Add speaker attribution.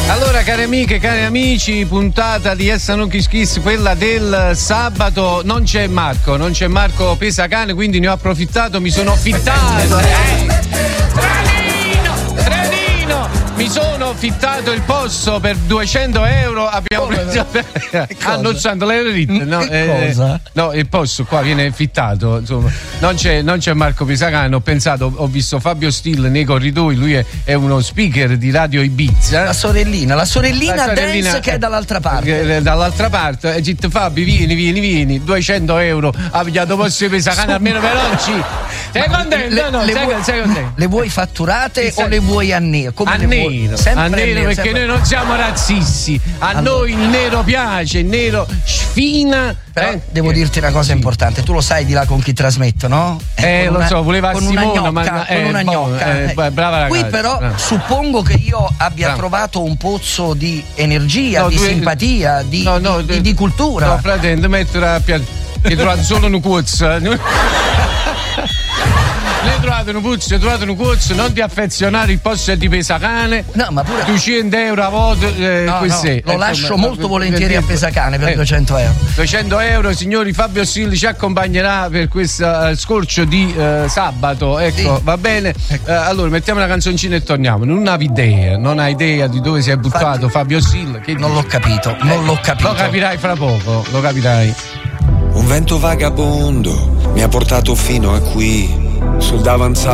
Speaker 1: Allora, cari amiche, cari amici, puntata di Essa Non Kiss Kiss, quella del sabato. Non c'è Marco Pesacane, quindi ne ho approfittato, mi sono fittato. Trenino! Mi sono fittato il posto per 200 euro. Abbiamo preso annunciando le ritte. No,
Speaker 2: cosa?
Speaker 1: No, il posto qua viene fittato. Insomma, non c'è Marco Pesacane. Ho pensato, ho visto Fabio Still nei corridoi. Lui è uno speaker di Radio Ibiza.
Speaker 2: La sorellina dance che è dall'altra parte.
Speaker 1: Dall'altra parte, e detto Fabio, vieni, 200 euro. Abbiamo posto Pesacane almeno per oggi. Sei contento? Sei contento?
Speaker 2: Le vuoi fatturate o le vuoi a nero?
Speaker 1: A nero, perché noi non siamo razzisti. Noi il nero piace, il nero sfina.
Speaker 2: Però devo dirti una cosa importante, tu lo sai di là con chi trasmetto, no?
Speaker 1: Lo so, voleva
Speaker 2: con
Speaker 1: Simona,
Speaker 2: con una gnocca.
Speaker 1: Brava ragazza.
Speaker 2: Qui però suppongo che io abbia trovato un pozzo di energia, di simpatia, di cultura.
Speaker 1: No, fratello, mettere che hai trovato solo un cozzo. Hai trovato un cozzo, non ti affezionare, il posto è di Pesacane.
Speaker 2: No, ma pure
Speaker 1: 200 euro a voto.
Speaker 2: Lo lascio molto volentieri a Pesacane per 200 euro.
Speaker 1: 200 euro, signori. Fabio Silli ci accompagnerà per questo scorcio di sabato. Ecco, sì. Va bene. Allora, mettiamo una canzoncina e torniamo. Non hai idea di dove si è buttato Fabio Silli?
Speaker 2: Non l'ho capito.
Speaker 1: Lo capirai fra poco, lo capirai.
Speaker 3: Un vento vagabondo mi ha portato fino a qui, sul davanzale